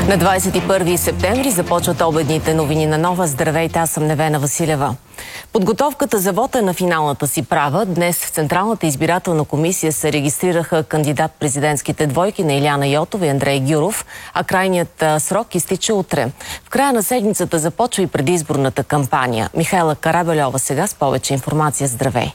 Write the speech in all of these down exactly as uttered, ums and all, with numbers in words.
На двадесет и първи септември започват обедните новини на Нова. Здравейте, аз съм Невена Василева. Подготовката за вота на финалната си права. Днес в Централната избирателна комисия се регистрираха кандидат-президентските двойки на Илияна Йотова и Андрей Гюров, а крайният срок изтича утре. В края на седмицата започва и предизборната кампания. Михайла Карабельова сега с повече информация. Здравей!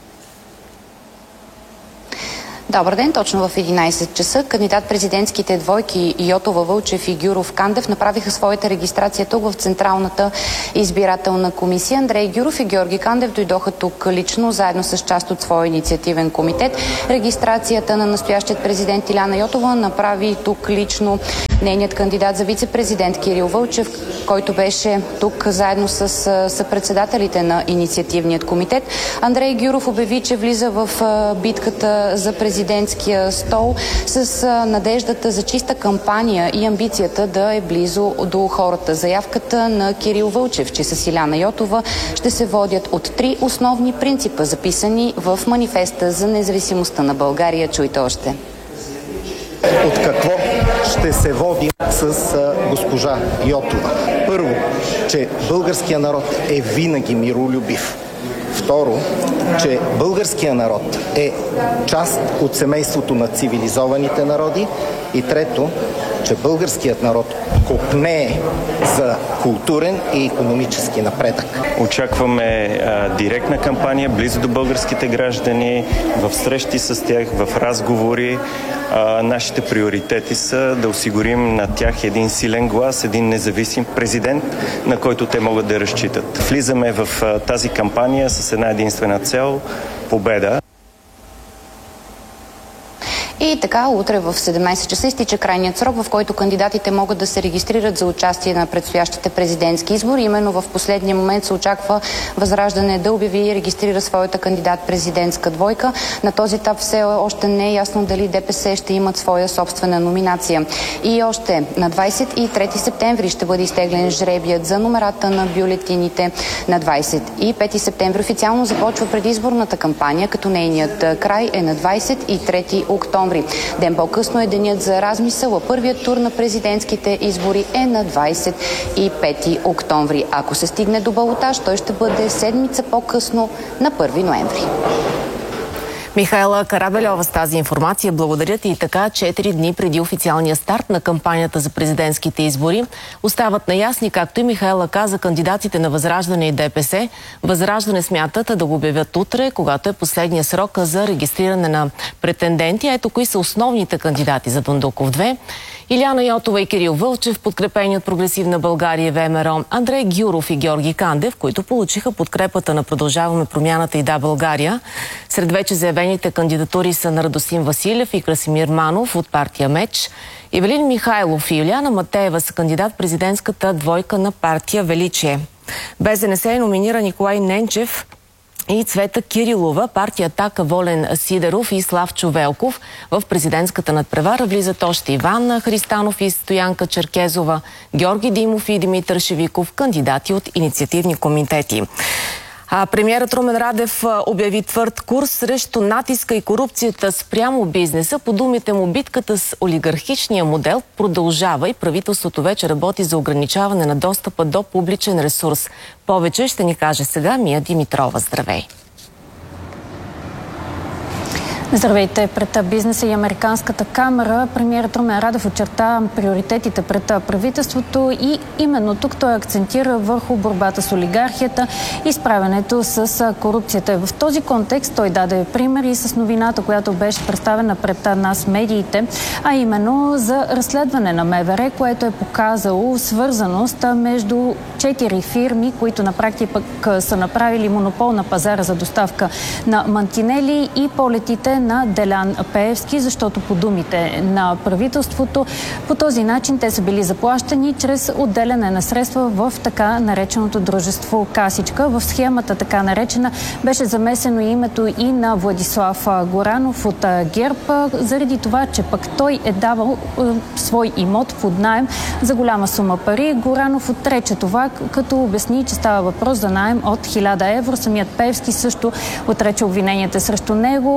Добър ден! Точно в единадесет часа кандидат-президентските двойки Йотова, Вълчев и Гюров, Кандев направиха своята регистрация тук в Централната избирателна комисия. Андрей Гюров и Георги Кандев дойдоха тук лично, заедно с част от своя инициативен комитет. Регистрацията на настоящият президент Илияна Йотова направи тук лично нейният кандидат за вице-президент Кирил Вълчев, който беше тук заедно с съпредседателите на инициативният комитет. Андрей Гюров обяви, че влиза в битката за президентския стол с надеждата за чиста кампания и амбицията да е близо до хората. Заявката на Кирил Вълчев, че с Илияна Йотова ще се водят от три основни принципа, записани в манифеста за независимостта на България. Чуйте още. От какво ще се водим с а, госпожа Йотова? Първо, че българския народ е винаги миролюбив. Второ, че българския народ е част от семейството на цивилизованите народи. И трето, че българският народ копнее за културен и икономически напредък. Очакваме а, директна кампания, близо до българските граждани, в срещи с тях, в разговори. А, нашите приоритети са да осигурим на тях един силен глас, един независим президент, на който те могат да разчитат. Влизаме в а, тази кампания с една единствена цел – победа. И така, утре в седемадесет часа изтича крайният срок, в който кандидатите могат да се регистрират за участие на предстоящите президентски избори. Именно в последния момент се очаква Възраждане да обяви и регистрира своята кандидат-президентска двойка. На този етап все още не е ясно дали ДПС ще имат своя собствена номинация. И още на двадесет и трети септември ще бъде изтеглен жребият за номерата на бюлетините. На двадесет и пети септември официално започва предизборната кампания, като нейният край е на двадесет и трети октомври. Ден по-късно е денят за размисъл, а първият тур на президентските избори е на двадесет и пети октомври. Ако се стигне до балотаж, той ще бъде седмица по-късно на първи ноември. Михайла Карабельова с тази информация. Благодаря ти. И така, четири дни преди официалния старт на кампанията за президентските избори остават наясни, както и Михайла каза, кандидатите на Възраждане и ДПС. Възраждане смятат да го обявят утре, когато е последния срок за регистриране на претенденти. Ето кои са основните кандидати за Дондуков две. Илияна Йотова и Кирил Вълчев, подкрепени от Прогресивна България и ВМРО, Андрей Гюров и Георги Кандев, които получиха подкрепата на Продължаваме промяната и Да, България. Сред вече заявените кандидатури са на Радосим Василев и Красимир Манов от партия МЕЧ. Ивелин Михайлов и Юлиана Матеева са кандидат в президентската двойка на партия Величие. БЗНС номинира Николай Ненчев и Цвета Кирилова, партия Атака Волен Сидеров и Славчо Велков. В президентската надпревара влизат още Иван Христанов и Стоянка Черкезова, Георги Димов и Димитър Шевиков, кандидати от инициативни комитети. А премиерът Румен Радев обяви твърд курс срещу натиска и корупцията спрямо бизнеса. По думите му, битката с олигархичния модел продължава и правителството вече работи за ограничаване на достъпа до публичен ресурс. Повече ще ни каже сега Мия Димитрова. Здравей! Здравейте! Пред бизнеса и Американската камера премиерът Румен Радев очерта приоритетите пред правителството и именно тук той акцентира върху борбата с олигархията и справянето с корупцията. В този контекст той даде пример и с новината, която беше представена пред нас медиите, а именно за разследване на МВР, което е показало свързаност между четири фирми, които на практика са направили монопол на пазара за доставка на мантинели и полетите на Делян Пеевски, защото по думите на правителството по този начин те са били заплащани чрез отделяне на средства в така нареченото дружество Касичка. В схемата така наречена беше замесено името и на Владислав Горанов от ГЕРБ, заради това, че пък той е давал е, свой имот под наем за голяма сума пари. Горанов отрече това, като обясни, че става въпрос за наем от хиляда евро. Самият Пеевски също отрече обвиненията срещу него. В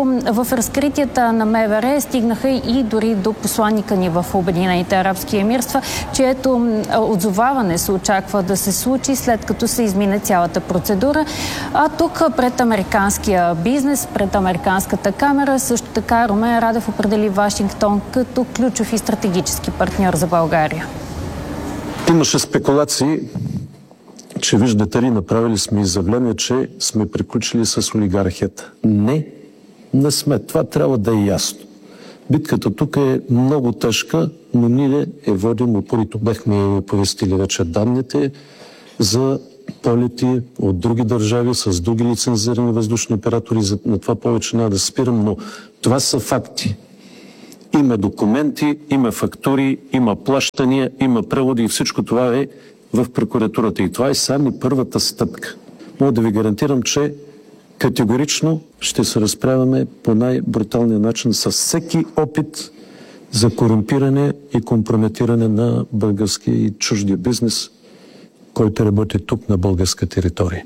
В разкритията на МВР стигнаха и дори до посланника ни в Обединените арабски емирства, чието отзоваване се очаква да се случи след като се измине цялата процедура. А тук пред американския бизнес, пред американската камера, също така Румен Радев определи Вашингтон като ключов и стратегически партньор за България. Имаше спекулации, че виждате ли, направили сме изявление, че сме приключили с олигархията. Не, не сме. Това трябва да е ясно. Битката тук е много тежка, но ние е водим упорито. Бехме повестили вече данните за полети от други държави с други лицензирани въздушни оператори. На това повече няма да спирам, но това са факти. Има документи, има фактури, има плащания, има преводи и всичко това е в прокуратурата. И това е само първата стъпка. Мога да ви гарантирам, че категорично ще се разправяме по най-бруталния начин с всеки опит за корумпиране и компрометиране на българския и чуждия бизнес, който работи тук на българска територия.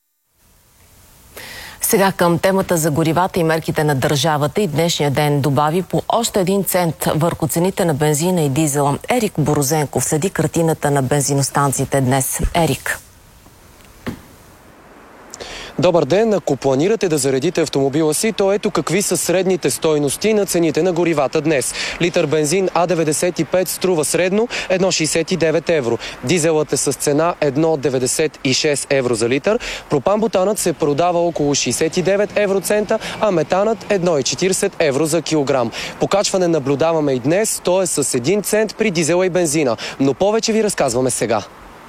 Сега към темата за горивата и мерките на държавата и днешния ден добави по още един цент върху цените на бензина и дизела. Ерик Борозенков следи картината на бензиностанциите днес. Ерик. Добър ден! Ако планирате да заредите автомобила си, то ето какви са средните стойности на цените на горивата днес. Литър бензин А деветдесет и пет струва средно едно шейсет и девет евро. Дизелът е с цена едно деветдесет и шест евро за литър. Пропан-бутанът се продава около шейсет и девет евроцента, а метанът едно четиридесет евро за килограм. Покачване наблюдаваме и днес, то е с един цент при дизела и бензина. Но повече ви разказваме сега.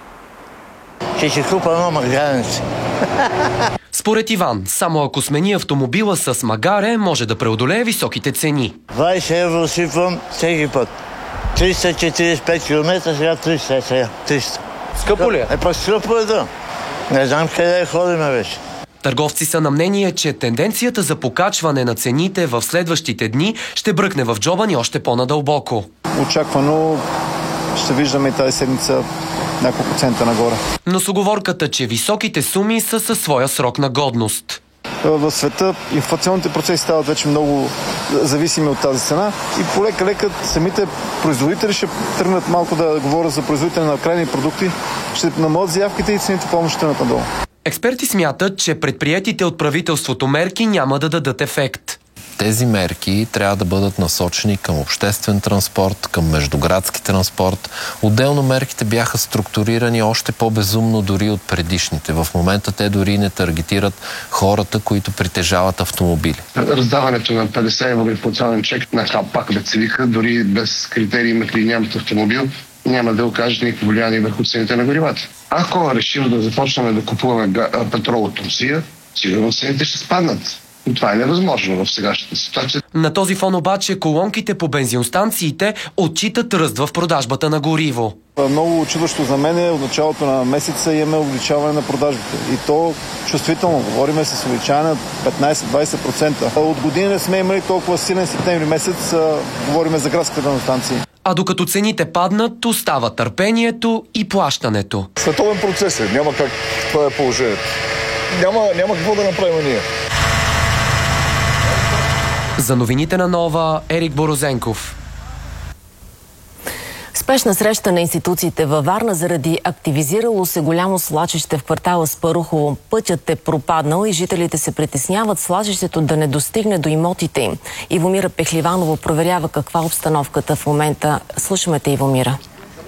Ще си купа едно магаренце. Според Иван, само ако смени автомобила с магаре, може да преодолее високите цени. двайсет евро сипвам всеки път. триста четиридесет и пет километра, сега триста, сега триста. Скъпо ли е? Е, па скъпо е, да. Не знам къде ходиме вече. Търговци са на мнение, че тенденцията за покачване на цените в следващите дни ще бръкне в джоба ни още по-надълбоко. Очаквано ще виждаме и тази седмица няколко цента нагоре. Но с уговорката, че високите суми са със своя срок на годност. В света инфлационните процеси стават вече много зависими от тази цена и полека-лека самите производители ще тръгнат малко да говорят за производители на крайни продукти, ще намалят заявките и цените помощ ще надолу. Експерти смятат, че предприетите от правителството мерки няма да дадат ефект. Тези мерки трябва да бъдат насочени към обществен транспорт, към междуградски транспорт. Отделно мерките бяха структурирани още по-безумно дори от предишните. В момента те дори не таргетират хората, които притежават автомобили. Раздаването на петдесет евро инфлационен чек на хапак бецелиха, дори без критерии имат ли нямат автомобил, няма да окаже никакво влияние върху цените на горивата. Ако решим да започнем да купуваме петрол от Русия, сигурно цените ще спаднат. Това е невъзможно в сегашната ситуация. На този фон обаче колонките по бензиностанциите отчитат ръст в продажбата на гориво. Много учудващо за мен е от началото на месеца имаме увеличаване на продажбите. И то чувствително. Говориме с увеличаване на петнайсет до двайсет процента. От години не сме имали толкова силен септември месец. Говориме за градските бензиностанции. А докато цените паднат, остава търпението и плащането. Световен процес е. Няма как това е положението. Няма, няма какво да направим ние. За новините на Нова, Ерик Борозенков. Спешна среща на институциите във Варна заради активизирало се голямо свлачище в квартала Спарухово. Пътят е пропаднал и жителите се притесняват свлачището да не достигне до имотите им. Ивомира Пехливанова проверява каква обстановката в момента. Слушаме те, Ивомира.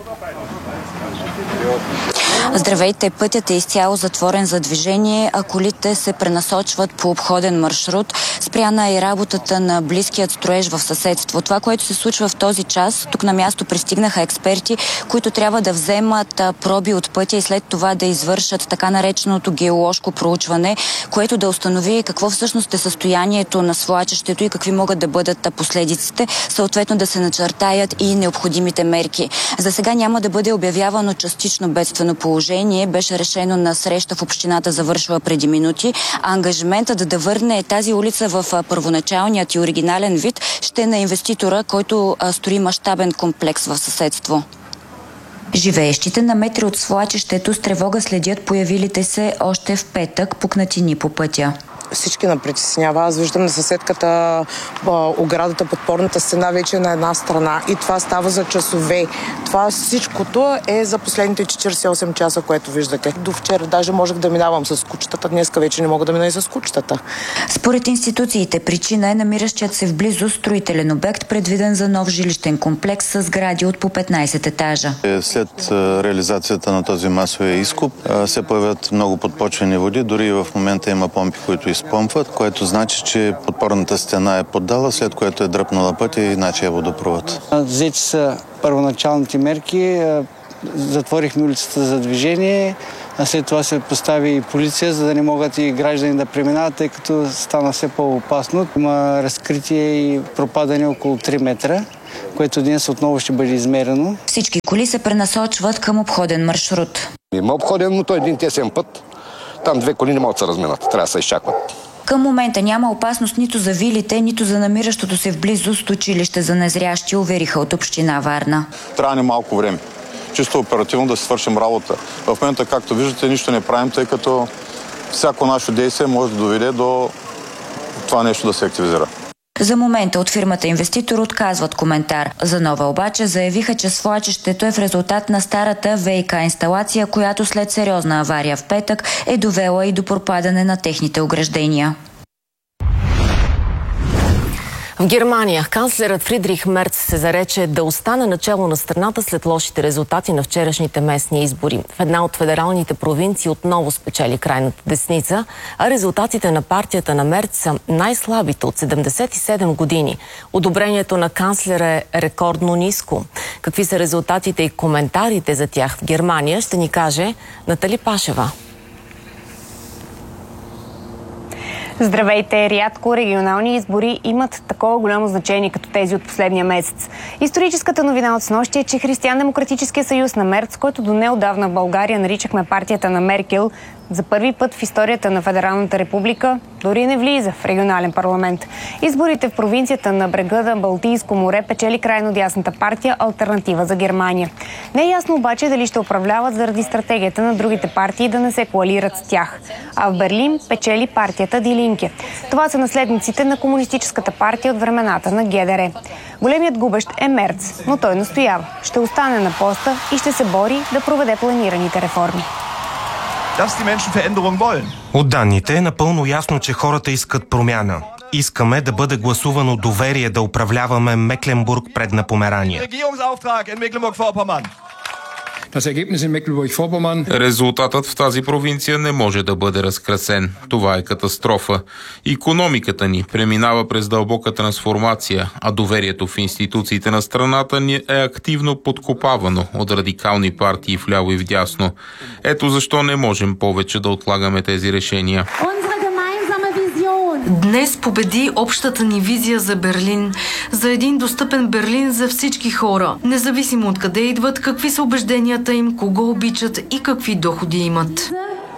Здравейте, пътят е изцяло затворен за движение, а колите се пренасочват по обходен маршрут. Спряна е и работата на близкият строеж в съседство. Това, което се случва в този час, тук на място пристигнаха експерти, които трябва да вземат проби от пътя и след това да извършат така нареченото геоложко проучване, което да установи какво всъщност е състоянието на свлачището и какви могат да бъдат последиците, съответно да се начертаят и необходимите мерки. За сега няма да бъде обявявано частично бедствено положение. Беше решено на среща в общината, завършила преди минути. Ангажиментът да върне тази улица в първоначалният и оригинален вид ще е на инвеститора, който строи мащабен комплекс в съседство. Живеещите на метри от свлачището с тревога следят появилите се още в петък пукнатини по пътя. всички на притеснява. Аз виждам на съседката оградата, подпорната стена вече на една страна и това става за часове. Това всичкото е за последните четиридесет и осем часа, което виждате. До вчера даже можех да минавам с кучетата, днеска вече не мога да мина и с кучетата. Според институциите причина е намиращият се в близост строителен обект, предвиден за нов жилищен комплекс с сгради от по петнайсет етажа. След реализацията на този масовия изкуп се появят много подпочвени води, дори и в момента има помпи, които изпомпват, което значи, че подпорната стена е поддала, след което е дръпнала пътя и иначе е водопровод. Взети са първоначалните мерки, затворихме улицата за движение, а след това се постави и полиция, за да не могат и граждани да преминават, тъй като стана все по-опасно. Има разкритие и пропадане около три метра, което днес отново ще бъде измерено. Всички коли се пренасочват към обходен маршрут. Има обходен, но той е един тесен път. Там две коли не могат да се разминат, трябва да се изчакват. Към момента няма опасност нито за вилите, нито за намиращото се в близост училище за незрящи, увериха от община Варна. Трябва ни малко време. Чисто оперативно да си свършим работа. В момента, както виждате, нищо не правим, тъй като всяко наше действие може да доведе до това нещо да се активизира. За момента от фирмата инвеститор отказват коментар. За Нова обаче заявиха, че свлачището е в резултат на старата ВиК инсталация, която след сериозна авария в петък е довела и до пропадане на техните ограждения. В Германия канцлерът Фридрих Мерц се зарече да остане начело на страната след лошите резултати на вчерашните местни избори. В една от федералните провинции отново спечели крайната десница, а резултатите на партията на Мерц са най-слабите от седемдесет и седем години. Одобрението на канцлера е рекордно ниско. Какви са резултатите и коментарите за тях в Германия, ще ни каже Натали Пашева. Здравейте! Рядко регионални избори имат такова голямо значение като тези от последния месец. Историческата новина от снощи е, че Християн-демократическия съюз на Мерц, който до неодавна в България наричахме партията на Меркел, за първи път в историята на Федералната република дори не влиза в регионален парламент. Изборите в провинцията на брега на Балтийско море печели крайно дясната партия Алтернатива за Германия. Не е ясно обаче дали ще управляват заради стратегията на другите партии да не се коалират с тях. А в Берлин печели партията Die Linke. Това са наследниците на комунистическата партия от времената на ГДР. Големият губещ е Мерц, но той настоява. Ще остане на поста и ще се бори да проведе планираните реформи. От данните е напълно ясно, че хората искат промяна. Искаме да бъде гласувано доверие да управляваме Мекленбург, Предна Померания. Резултатът в тази провинция не може да бъде разкрасен. Това е катастрофа. Икономиката ни преминава през дълбока трансформация, а доверието в институциите на страната ни е активно подкопавано от радикални партии вляво и вдясно. Ето защо не можем повече да отлагаме тези решения. Днес победи общата ни визия за Берлин, за един достъпен Берлин за всички хора, независимо от къде идват, какви са убежденията им, кого обичат и какви доходи имат.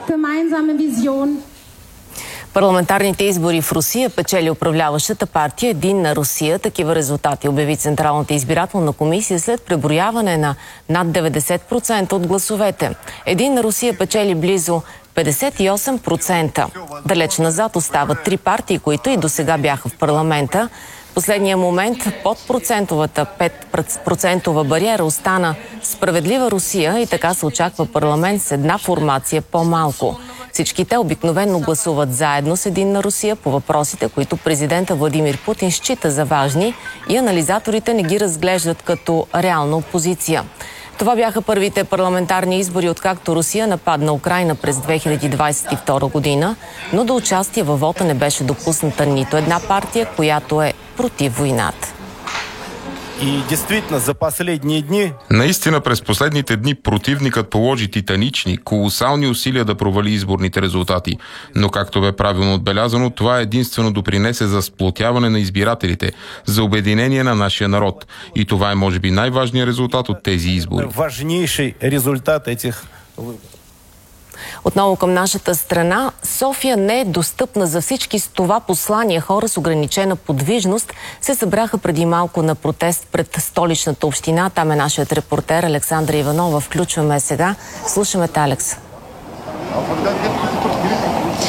Парламентарните избори в Русия печели управляващата партия Единна Русия. Такива резултати обяви Централната избирателна комисия след преброяване на над деветдесет процента от гласовете. Единна Русия печели близо петдесет и осем процента. Далеч назад остават три партии, които и досега бяха в парламента. В последния момент под процентовата пет процентова бариера остана Справедлива Русия и така се очаква парламент с една формация по-малко. Всички те обикновено гласуват заедно с Единна Русия по въпросите, които президента Владимир Путин счита за важни и анализаторите не ги разглеждат като реална опозиция. Това бяха първите парламентарни избори, откакто Русия нападна Украйна през две хиляди двадесет и втора година, но до участие във вота не беше допусната нито една партия, която е против войната. И действително, за последни дни... Наистина през последните дни противникът положи титанични, колосални усилия да провали изборните резултати. Но както бе правилно отбелязано, това единствено допринесе за сплотяване на избирателите, за обединение на нашия народ. И това е може би най-важният резултат от тези избори. Важнейший резултат этих выборов. Отново към нашата страна. София не е достъпна за всички. С това послание хора с ограничена подвижност се събраха преди малко на протест пред столичната община. Там е нашият репортер Александра Иванова. Включваме сега. Слушаме те, Алекс.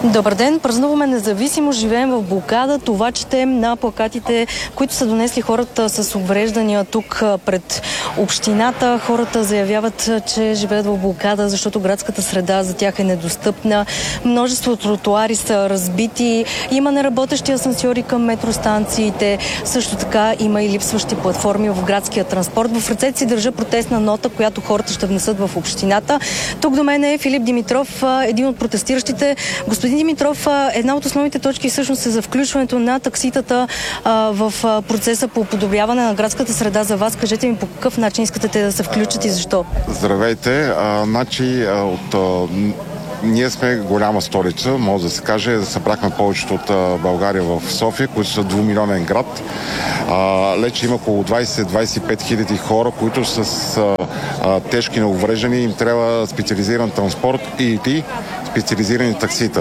Добър ден! Празнуваме независимо, живеем в блокада. Това четем на плакатите, които са донесли хората с увреждания тук пред общината. Хората заявяват, че живеят в блокада, защото градската среда за тях е недостъпна. Множество тротуари са разбити. Има неработещи асансьори към метростанциите. Също така има и липсващи платформи в градския транспорт. В ръцете си държа протестна нота, която хората ще внесат в общината. Тук до мен е Филип Димитров, един от протестиращите. Господин Димитров, една от основните точки всъщност е за включването на такситата а, в а, процеса по подобряване на градската среда за вас. Кажете ми по какъв начин искате те да се включат и защо? Здравейте. А, значи, а, от... А, ние сме голяма столица, може да се каже. Събрахме повечето от а, България в София, които са двумилионен град. А, лече има около двайсет до двайсет и пет хиляди хора, които с а, а, тежки неувреждания им трябва специализиран транспорт и специализирани таксита.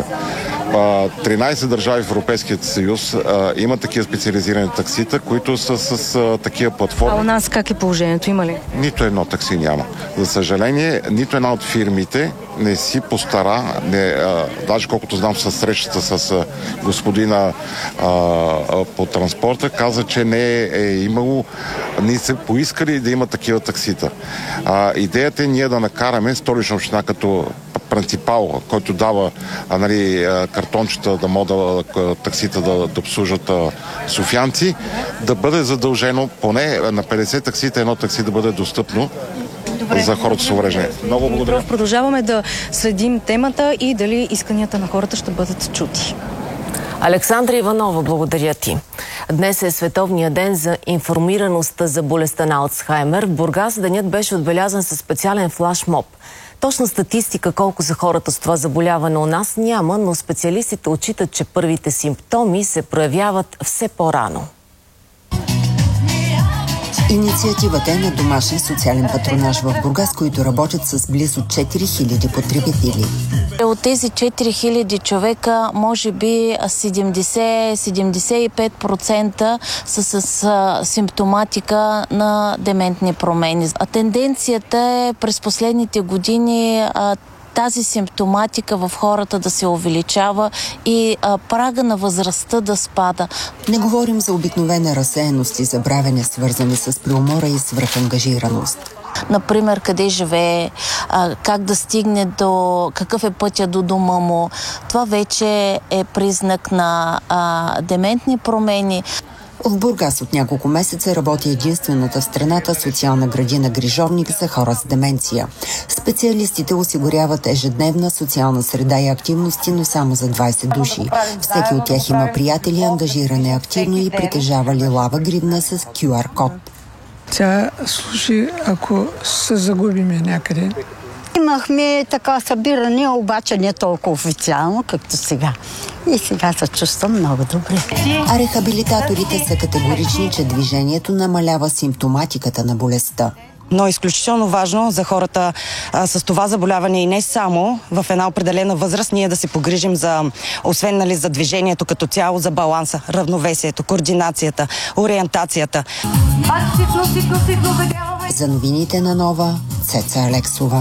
тринайсет държави в Европейския съюз а, има такива специализирани таксита, които са с а, такива платформи. А у нас как е положението? Има ли? Нито едно такси няма. За съжаление, нито една от фирмите не си постара, не, а, даже колкото знам със срещата с а, господина а, а, по транспорта, каза, че не е, е имало, не са поискали да има такива таксита. А, идеята е ние да накараме Столична община като принципал, който дава а, нали, картончета да могат да, таксита да, да обслужат а, софиянци, да бъде задължено поне на петдесет таксита едно такси да бъде достъпно. Добре. За хората с увреждане. Много благодаря. Продължаваме да следим темата и дали исканията на хората ще бъдат чути. Александра Иванова, благодаря ти. Днес е Световния ден за информираността за болестта на Алцхаймер. В Бургас денят беше отбелязан със специален флашмоб. Точна статистика колко са хората с това заболяване у нас няма, но специалистите отчитат, че първите симптоми се проявяват все по-рано. Инициативата е на домашен социален патронаж в Бургас, които работят с близо четири хиляди потребители. От тези четири хиляди човека, може би седемдесет до седемдесет и пет процента са с а, симптоматика на дементни промени. А тенденцията е през последните години а, тази симптоматика в хората да се увеличава и а, прага на възрастта да спада. Не говорим за обикновена разсеяност и забравяне, свързани с преумора и свръхангажираност. Например, къде живее, а, как да стигне до, какъв е пътя до дома му. Това вече е признак на а, дементни промени. В Бургас от няколко месеца работи единствената в страната социална градина Грижовник за хора с деменция. Специалистите осигуряват ежедневна социална среда и активности, но само за двайсет души. Всеки от тях има приятели, ангажиране активно и притежава лилава гривна с кю ар код. Тя служи, ако се загубиме някъде. Имахме така събиране, обаче не толкова официално, както сега. И сега се чувствам много добре. А рехабилитаторите са категорични, че движението намалява симптоматиката на болестта. Но е изключително важно за хората а, с това заболяване и не само в една определена възраст ние да се погрижим за, освен нали, за движението като цяло, за баланса, равновесието, координацията, ориентацията. За новините на Нова, Цеца Алексова.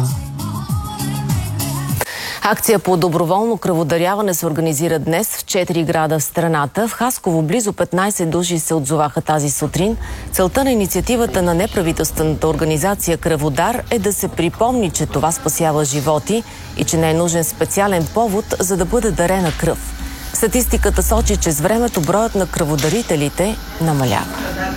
Акция по доброволно кръводаряване се организира днес в четири града в страната. В Хасково близо петнайсет души се отзоваха тази сутрин. Целта на инициативата на неправителствената организация Кръводар е да се припомни, че това спасява животи и че не е нужен специален повод, за да бъде дарена кръв. Статистиката сочи, че с времето броят на кръводарителите намалява.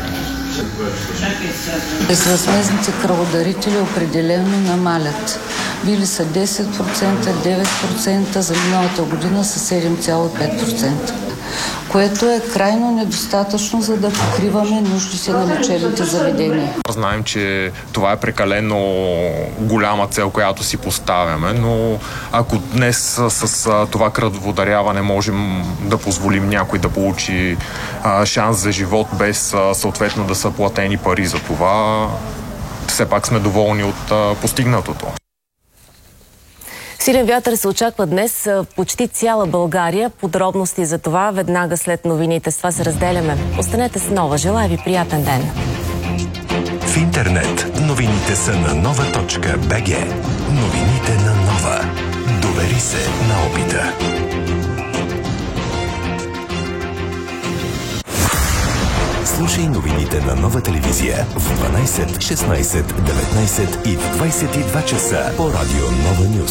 Безвъзмездните кръводарители определено намалят. Били са десет процента, девет процента, за миналата година са седем цяло пет процента. Което е крайно недостатъчно, за да покриваме нуждите на лечебните заведения. Знаем, че това е прекалено голяма цел, която си поставяме, но ако днес с, с това кръводаряване можем да позволим някой да получи а, шанс за живот без а, съответно да са платени пари за това, все пак сме доволни от а, постигнатото. Силен вятър се очаква днес в почти цяла България. Подробности за това веднага след новините. С това се разделяме. Останете с Нова. Желая ви приятен ден. В интернет новините са на нова точка бг. Новините на Нова. Довери се на опита. Слушай новините на Нова телевизия в дванайсет, шестнайсет, деветнайсет и в двайсет и два часа по радио Нова Нюз.